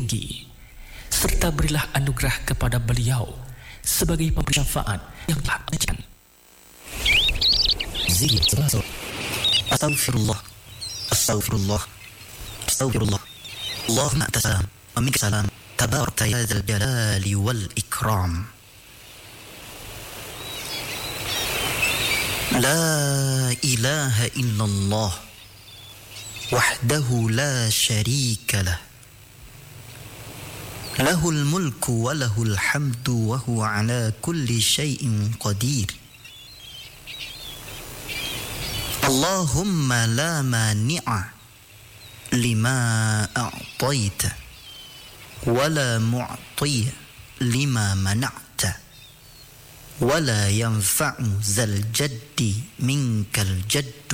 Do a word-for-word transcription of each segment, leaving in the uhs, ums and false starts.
tinggi, serta berilah anugerah kepada beliau sebagai pemberi syafaat yang telah mengajarkan. Zikir termasuk Astaghfirullah, Astaghfirullah, Astaghfirullah, Allahumma anta salam wa minka salam, tabarakta ya dzal jalali wal ikram. La ilaha illallah wahdahu la syarika lah, lahul mulku wa lahul hamdu wa huwa ala kulli syai'in qadir. Allahumma la mani'a lima a'taita wa la mu'tiya lima mana'ta wa la yanfa'u zal jaddi minkal jaddu.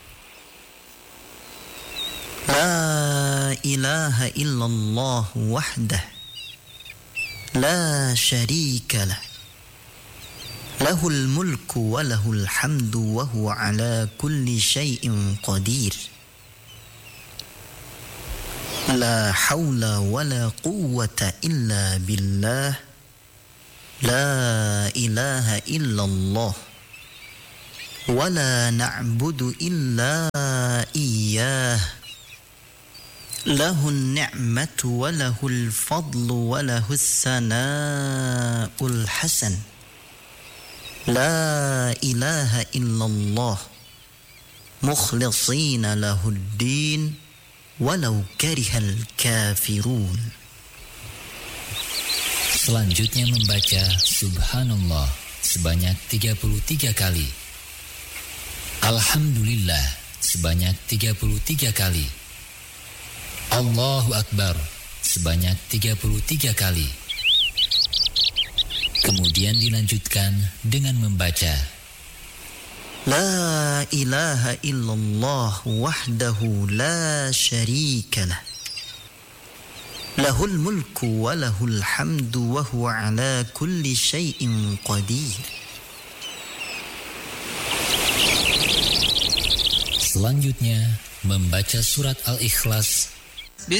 La ilaha illallah wahdah la syarika lah, lahul mulku wa lahul hamdu wa huwa ala kulli syai'in qadir. La hawla wa la quwwata illa billah. La ilaha illallah wa la na'budu illa iyyah. Lahun ni'matu wa lahul fadlu wa lahus sana'ul hasan. La ilaha illallah mukhlisina lahuddin walau karihal kafirun. Selanjutnya membaca Subhanallah sebanyak tiga puluh tiga kali, Alhamdulillah sebanyak tiga puluh tiga kali, Allahu Akbar sebanyak tiga puluh tiga kali. Kemudian dilanjutkan dengan membaca La ilaha illallah wahdahu la syarika lah, lahul mulku wa lahul hamdu wa huwa ala kulli syai'in qadir. Selanjutnya membaca surat Al-Ikhlas